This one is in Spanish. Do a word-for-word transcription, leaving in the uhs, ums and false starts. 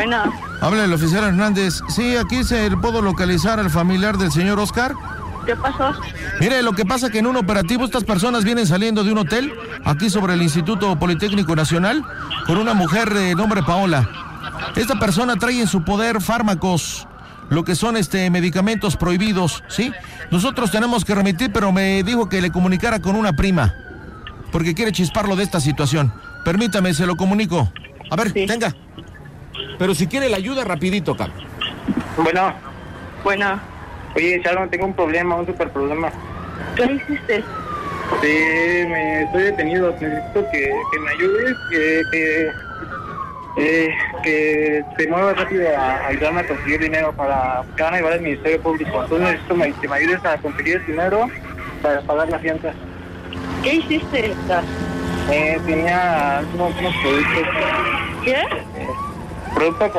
Bueno. Habla el oficial Hernández. Sí, aquí se puedo localizar al familiar del señor Oscar. ¿Qué pasó? Mire, lo que pasa que en un operativo estas personas vienen saliendo de un hotel aquí sobre el Instituto Politécnico Nacional con una mujer de nombre Paola. Esta persona trae en su poder fármacos, lo que son este medicamentos prohibidos, ¿sí? Nosotros tenemos que remitir, pero me dijo que le comunicara con una prima, porque quiere chisparlo de esta situación. Permítame, se lo comunico. A ver, sí. Tenga. Pero si quiere la ayuda, rapidito, cabrón. Bueno. Bueno. Oye, Sharon, tengo un problema, un super problema. ¿Qué hiciste? Sí, me estoy detenido. Necesito que, que me ayudes, que, que, eh, que te muevas rápido a ayudarme a conseguir dinero para que van a llevar al Ministerio Público. Entonces necesito me, que me ayudes a conseguir el dinero para pagar la fianza. ¿Qué hiciste? Eh, tenía unos, unos productos. ¿Qué? Productos